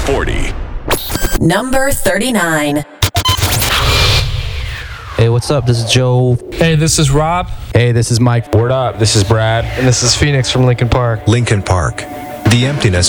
40. Number 39. Hey, what's up? This is Joe. Hey, this is Rob. Hey, this is Mike. Word up, this is Brad. And this is Phoenix from Linkin Park. Linkin Park, the emptiness